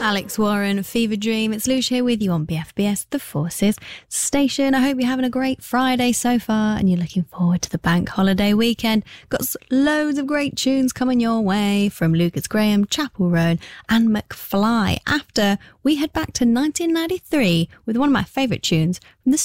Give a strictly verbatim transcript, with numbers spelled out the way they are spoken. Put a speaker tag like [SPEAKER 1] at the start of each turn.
[SPEAKER 1] Alex Warren, Fever Dream. It's Lush here with you on B F B S The Forces station. I hope you're having a great Friday so far and you're looking forward to the bank holiday weekend. Got loads of great tunes coming your way from Lucas Graham, Chapel Roan and McFly. After we head back to nineteen ninety-three with one of my favourite tunes from the